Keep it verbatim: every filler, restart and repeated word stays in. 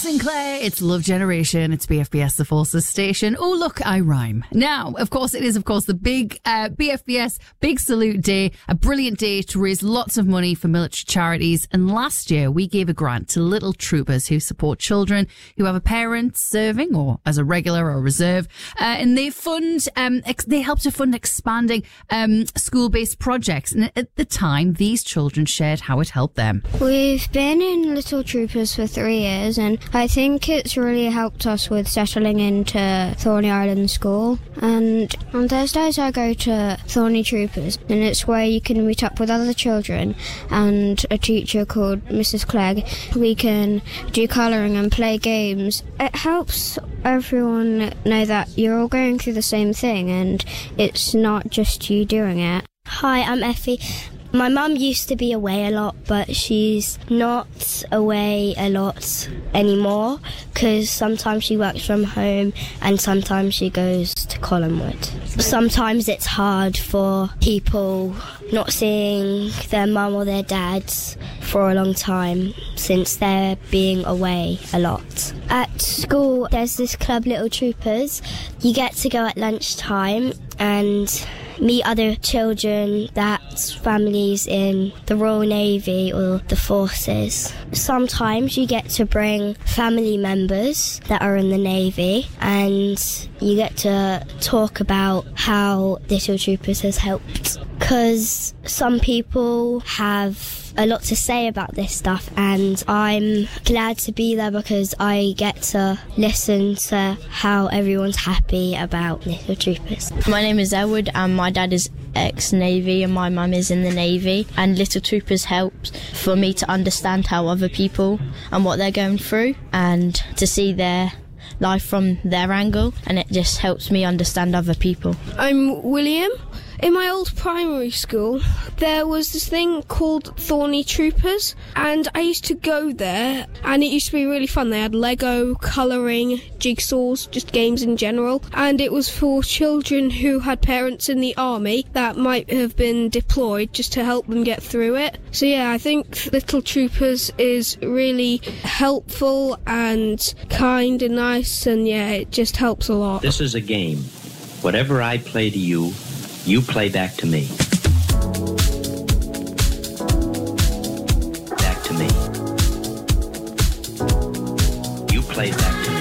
Sinclair, it's Love Generation, it's B F B S, the Forces station. Oh, look, I rhyme. Now, of course, it is, of course, the big uh, B F B S Big Salute Day, a brilliant day to raise lots of money for military charities. And last year, we gave a grant to Little Troopers who support children who have a parent serving or as a regular or reserve. Uh, and they fund, um, ex- they help to fund expanding um, school-based projects. And at the time, these children shared how it helped them. We've been in Little Troopers for three years, and I think it's really helped us with settling into Thorney Island School. And on Thursdays I go to Thorney Troopers, and it's where you can meet up with other children and a teacher called Missus Clegg. We can do colouring and play games. It helps everyone know that you're all going through the same thing and it's not just you doing it. Hi, I'm Effie. My mum used to be away a lot, but she's not away a lot anymore because sometimes she works from home and sometimes she goes to Collinwood. Sometimes it's hard for people not seeing their mum or their dads for a long time since they're being away a lot. At school, there's this club, Little Troopers. You get to go at lunchtime and meet other children that's families in the Royal Navy or the Forces. Sometimes you get to bring family members that are in the Navy and you get to talk about how Little Troopers has helped. Because some people have a lot to say about this stuff and I'm glad to be there because I get to listen to how everyone's happy about Little Troopers. My name is Elwood and my dad is ex-Navy and my mum is in the Navy, and Little Troopers helps for me to understand how other people and what they're going through and to see their life from their angle, and it just helps me understand other people. I'm William. In my old primary school, there was this thing called Thorney Troopers, and I used to go there, and it used to be really fun. They had Lego, colouring, jigsaws, just games in general, and it was for children who had parents in the army that might have been deployed just to help them get through it. So yeah, I think Little Troopers is really helpful and kind and nice, and yeah, it just helps a lot. This is a game. Whatever I play to you, you play back to me.